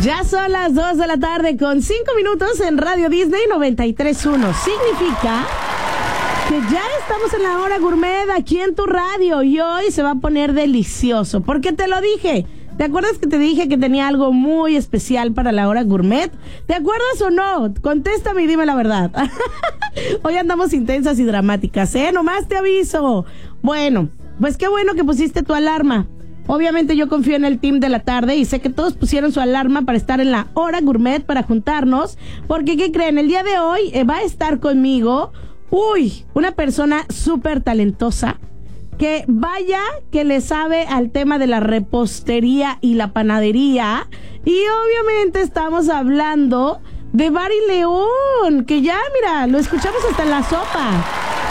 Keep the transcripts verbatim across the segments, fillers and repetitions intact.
Ya son las dos de la tarde con cinco minutos en Radio Disney noventa y tres punto uno. Significa que ya estamos en la hora gourmet aquí en tu radio y hoy se va a poner delicioso, porque te lo dije. ¿Te acuerdas que te dije que tenía algo muy especial para la hora gourmet? ¿Te acuerdas o no? Contéstame y dime la verdad. Hoy andamos intensas y dramáticas, ¿eh? Nomás te aviso. Bueno, pues qué bueno que pusiste tu alarma. Obviamente yo confío en el team de la tarde y sé que todos pusieron su alarma para estar en la hora gourmet, para juntarnos, porque ¿qué creen? El día de hoy eh, va a estar conmigo, uy, una persona súper talentosa, que vaya que le sabe al tema de la repostería y la panadería. Y obviamente estamos hablando de Bari León, que ya, mira, lo escuchamos hasta en la sopa.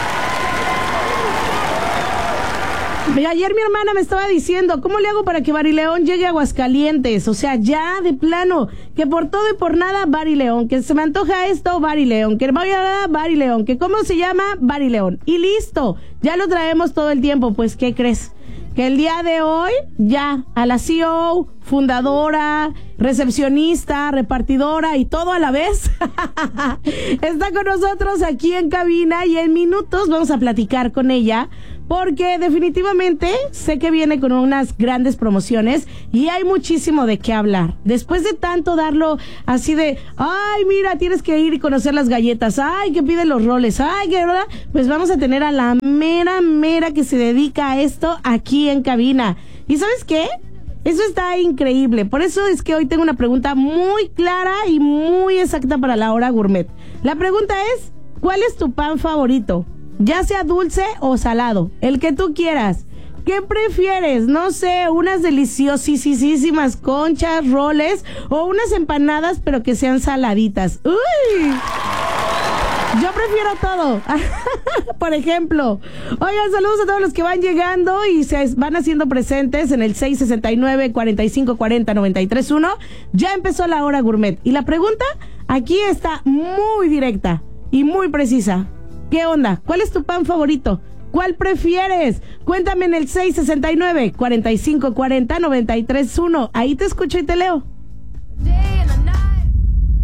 Ayer mi hermana me estaba diciendo, ¿cómo le hago para que Bari León llegue a Aguascalientes? O sea, ya de plano, que por todo y por nada Bari León, que se me antoja esto, Bari León, que voy a dar Bari León, que cómo se llama, Bari León. Y listo, ya lo traemos todo el tiempo. Pues, ¿qué crees? Que el día de hoy, ya, a la C E O, fundadora, recepcionista, repartidora y todo a la vez, está con nosotros aquí en cabina y en minutos vamos a platicar con ella, porque definitivamente sé que viene con unas grandes promociones y hay muchísimo de qué hablar. Después de tanto darlo así de, ay, mira, tienes que ir y conocer las galletas, ay, que piden los roles, ay, que verdad, pues vamos a tener a la mera, mera que se dedica a esto aquí en cabina. ¿Y sabes qué? Eso está increíble. Por eso es que hoy tengo una pregunta muy clara y muy exacta para la hora gourmet. La pregunta es, ¿cuál es tu pan favorito? Ya sea dulce o salado, el que tú quieras. ¿Qué prefieres? No sé, unas deliciosísimas conchas, roles o unas empanadas, pero que sean saladitas. ¡Uy! Yo prefiero todo. Por ejemplo, oigan, saludos a todos los que van llegando y se van haciendo presentes en el seis sesenta y nueve, cuarenta y cinco cuarenta, noventa y tres uno. Ya empezó la hora gourmet. Y la pregunta aquí está muy directa y muy precisa. ¿Qué onda? ¿Cuál es tu pan favorito? ¿Cuál prefieres? Cuéntame en el seis sesenta y nueve, cuarenta y cinco cuarenta, noventa y tres uno. Ahí te escucho y te leo.